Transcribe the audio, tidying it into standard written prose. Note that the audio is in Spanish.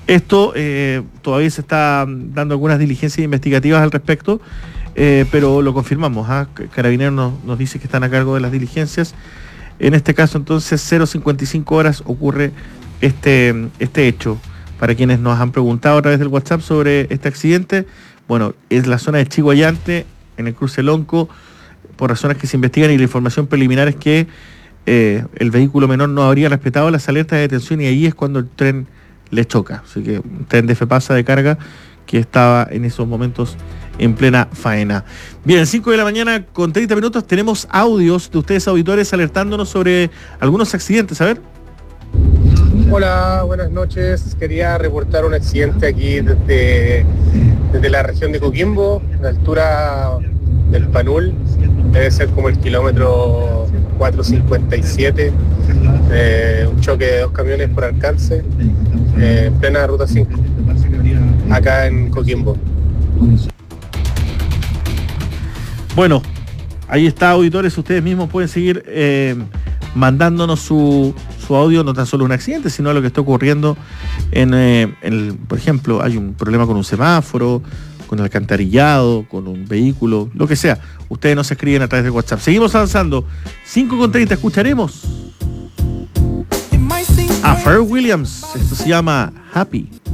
Esto todavía se está dando algunas diligencias investigativas al respecto, pero lo confirmamos. Carabineros nos dice que están a cargo de las diligencias. En este caso, entonces, 0:55 horas ocurre este hecho. Para quienes nos han preguntado a través del WhatsApp sobre este accidente, bueno, es la zona de Chiguayante, en el cruce Lonco, por razones que se investigan, y la información preliminar es que el vehículo menor no habría respetado las alertas de detención, y ahí es cuando el tren le choca. Así que un tren de FEPASA de carga que estaba en esos momentos en plena faena. Bien, 5 de la mañana con 30 minutos, tenemos audios de ustedes auditores alertándonos sobre algunos accidentes. A ver. Hola, buenas noches. Quería reportar un accidente aquí desde la región de Coquimbo, a la altura del Panul. Debe ser como el kilómetro 457. Un choque de dos camiones por alcance, en plena ruta 5, acá en Coquimbo. Bueno, ahí está, auditores. Ustedes mismos pueden seguir mandándonos su audio, no tan solo un accidente, sino lo que está ocurriendo por ejemplo, hay un problema con un semáforo, con el alcantarillado, con un vehículo, lo que sea. Ustedes nos escriben a través de WhatsApp. Seguimos avanzando. 5:30, escucharemos a Pharrell Williams. Esto se llama Happy.